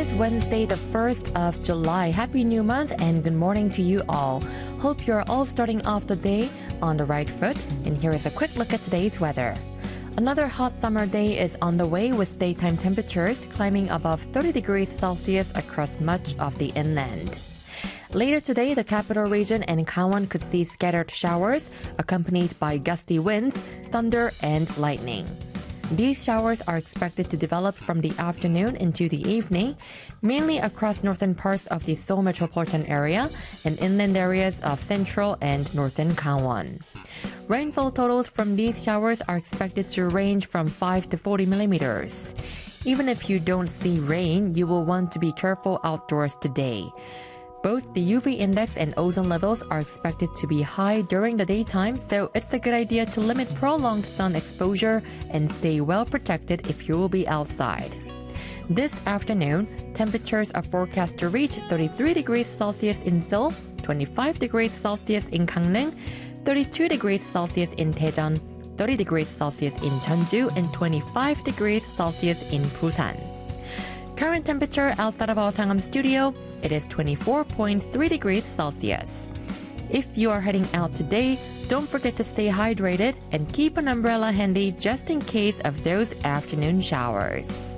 is Wednesday, the 1st of July. Happy new month and good morning to you all. Hope you're all starting off the day on the right foot. And here is a quick look at today's weather. Another hot summer day is on the way with daytime temperatures climbing above 30 degrees Celsius across much of the inland. Later today, the capital region and Gangwon could see scattered showers accompanied by gusty winds, thunder, and lightning. These showers are expected to develop from the afternoon into the evening, mainly across northern parts of the Seoul metropolitan area and inland areas of central and northern Gangwon. Rainfall totals from these showers are expected to range from 5 to 40 millimeters. Even if you don't see rain, you will want to be careful outdoors today. Both the UV index and ozone levels are expected to be high during the daytime, so it's a good idea to limit prolonged sun exposure and stay well protected if you will be outside. This afternoon, temperatures are forecast to reach 33 degrees Celsius in Seoul, 25 degrees Celsius in Gangneung, 32 degrees Celsius in Daejeon, 30 degrees Celsius in Jeonju, and 25 degrees Celsius in Busan. Current temperature outside of our Sangam studio, it is 24.3 degrees Celsius. If you are heading out today, don't forget to stay hydrated and keep an umbrella handy just in case of those afternoon showers.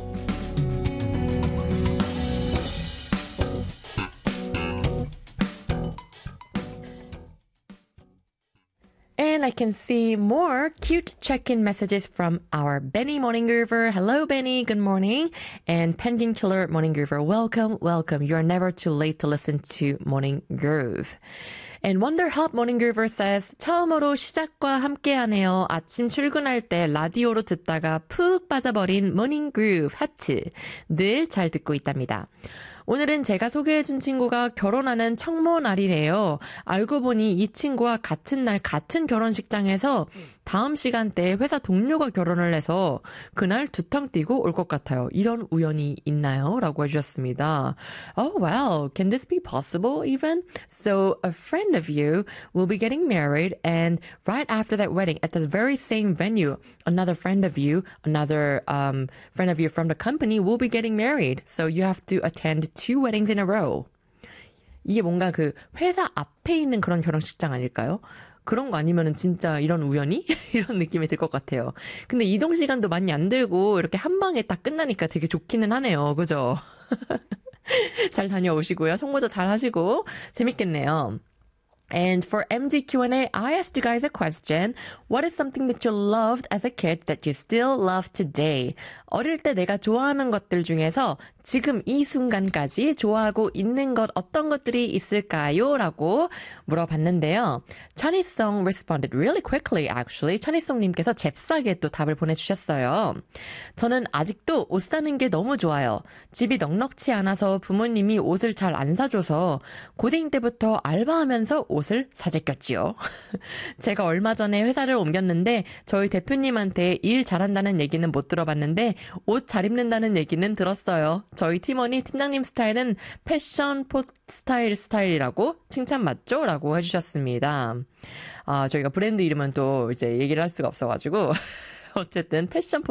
And I can see more cute check-in messages from our Benny Morning Groover. Hello, Benny. Good morning. And Penguin Killer Morning Groover. Welcome, welcome. You are never too late to listen to Morning Groove. And Wonder Hot Morning Groover says, 처음으로 시작과 함께하네요. 아침 출근할 때 라디오로 듣다가 푹 빠져버린 Morning Groove 하트. 늘 잘 듣고 있답니다. 오늘은 제가 소개해준 친구가 결혼하는 청모 날이래요. 알고 보니 이 친구와 같은 날 같은 결혼식장에서 다음 시간대에 회사 동료가 결혼을 해서 그날 두탕 뛰고 올 것 같아요. 이런 우연이 있나요? 라고 해주셨습니다. Oh, wow. Can this be possible even? So a friend of you will be getting married and right after that wedding at the very same venue, another friend of you, another friend of you from the company will be getting married. So you have to attend 2 weddings in a row. 이게 뭔가 그 회사 앞에 있는 그런 결혼식장 아닐까요? 그런 거 아니면은 진짜 이런 우연이? 이런 느낌이 들 것 같아요. 근데 이동 시간도 많이 안 들고 이렇게 한 방에 딱 끝나니까 되게 좋기는 하네요. 그죠? 잘 다녀오시고요. 청모도 잘 하시고 재밌겠네요. And for MG Q&A, I asked you guys a question. What is something that you loved as a kid that you still love today? 어릴 때 내가 좋아하는 것들 중에서 지금 이 순간까지 좋아하고 있는 것 어떤 것들이 있을까요? 라고 물어봤는데요. 찬이송 responded really quickly actually. 찬이송님께서 잽싸게 또 답을 보내주셨어요. 저는 아직도 옷 사는 게 너무 좋아요. 집이 넉넉치 않아서 부모님이 옷을 잘 안 사줘서 고딩 때부터 알바하면서 옷을 사재꼈지요. 제가 얼마 전에 회사를 옮겼는데 저희 대표님한테 일 잘한다는 얘기는 못 들어봤는데 옷 잘 입는다는 얘기는 들었어요. 저희 팀원이 팀장님 스타일은 패션 포 스타일이라고 칭찬 맞죠? 라고 해주셨습니다. 저희가 브랜드 이름은 또 이제 얘기를 할 수가 없어가지고 어쨌든 패션